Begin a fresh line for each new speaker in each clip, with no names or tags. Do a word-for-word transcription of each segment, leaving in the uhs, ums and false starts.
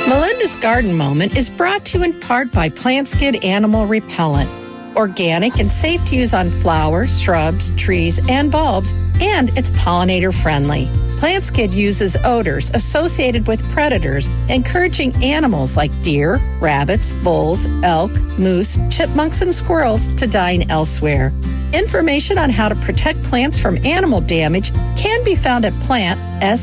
Melinda's Garden Moment is brought to you in part by PlantSkid Animal Repellent. Organic and safe to use on flowers, shrubs, trees, and bulbs, and it's pollinator friendly. PlantSkid uses odors associated with predators, encouraging animals like deer, rabbits, bulls, elk, moose, chipmunks, and squirrels to dine elsewhere. Information on how to protect plants from animal damage can be found at plant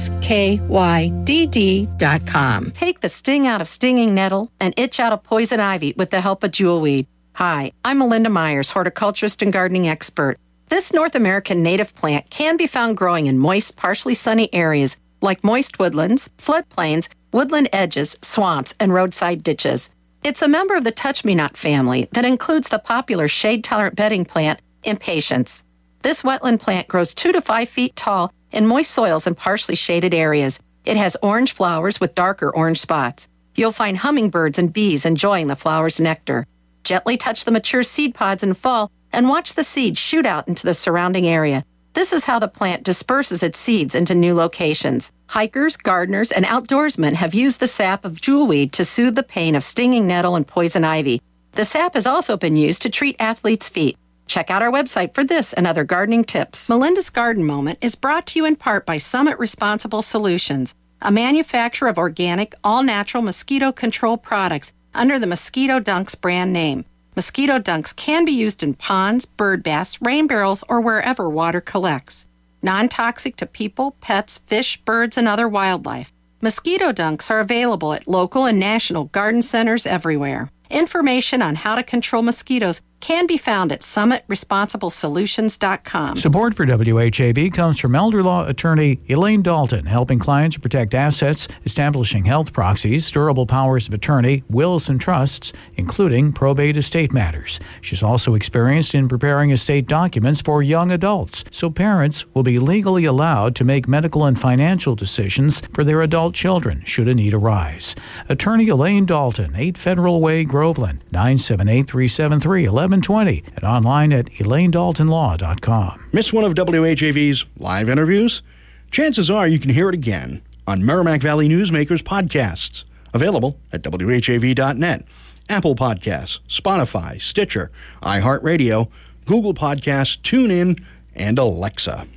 skydd dot com.
Take the sting out of stinging nettle and itch out of poison ivy with the help of jewelweed. Hi, I'm Melinda Myers, horticulturist and gardening expert. This North American native plant can be found growing in moist, partially sunny areas like moist woodlands, floodplains, woodland edges, swamps, and roadside ditches. It's a member of the touch-me-not family that includes the popular shade-tolerant bedding plant, Impatiens. This wetland plant grows two to five feet tall in moist soils and partially shaded areas. It has orange flowers with darker orange spots. You'll find hummingbirds and bees enjoying the flower's nectar. Gently touch the mature seed pods in fall and watch the seeds shoot out into the surrounding area. This is how the plant disperses its seeds into new locations. Hikers, gardeners, and outdoorsmen have used the sap of jewelweed to soothe the pain of stinging nettle and poison ivy. The sap has also been used to treat athletes' feet. Check out our website for this and other gardening tips. Melinda's Garden Moment is brought to you in part by Summit Responsible Solutions, a manufacturer of organic, all-natural mosquito control products under the Mosquito Dunks brand name. Mosquito Dunks can be used in ponds, bird baths, rain barrels, or wherever water collects. Non-toxic to people, pets, fish, birds, and other wildlife. Mosquito Dunks are available at local and national garden centers everywhere. Information on how to control mosquitoes can be found at summit responsible solutions dot com.
Support for W H A V comes from elder law attorney Elaine Dalton, helping clients protect assets, establishing health proxies, durable powers of attorney, wills and trusts, including probate estate matters. She's also experienced in preparing estate documents for young adults, so parents will be legally allowed to make medical and financial decisions for their adult children should a need arise. Attorney Elaine Dalton, eight Federal Way, Groveland, nine seven eight, three seven three, eleven twenty, and online at elaine dalton law dot com.
Miss one of W H A V's live interviews? Chances are you can hear it again on Merrimack Valley Newsmakers podcasts, available at W H A V dot net, Apple Podcasts, Spotify, Stitcher, iHeartRadio, Google Podcasts, TuneIn, and Alexa.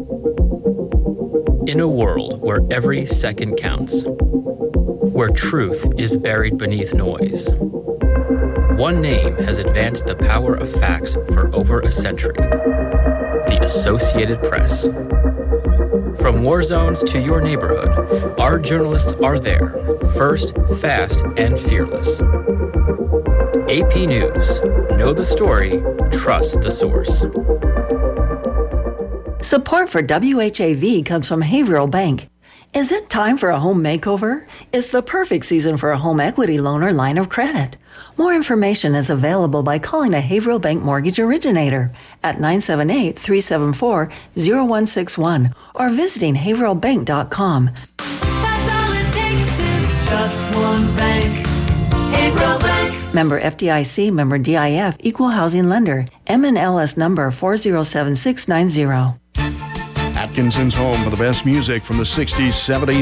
In a world where every second counts, where truth is buried beneath noise, one name has advanced the power of facts for over a century: the Associated Press. From war zones to your neighborhood, our journalists are there, first, fast, and fearless. A P News. Know the story, trust the source.
Support for W H A V comes from Haverhill Bank. Is it time for a home makeover? It's the perfect season for a home equity loan or line of credit. More information is available by calling a Haverhill Bank mortgage originator at nine seven eight, three seven four, zero one six one or visiting haverhill bank dot com.
That's all it takes is just one bank. Haverhill Bank.
Member F D I C, member D I F, equal housing lender. M N L S number four zero seven six nine zero.
Atkinson's home for the best music from the sixties, seventies,